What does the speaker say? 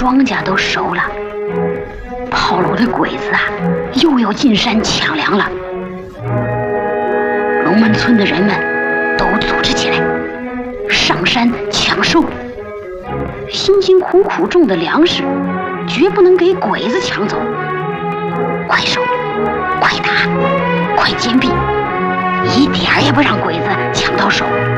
庄稼都熟了，跑路的鬼子啊，又要进山抢粮了。龙门村的人们都组织起来，上山抢收。辛辛苦苦种的粮食，绝不能给鬼子抢走。快收，快打，快坚壁，一点儿也不让鬼子抢到手。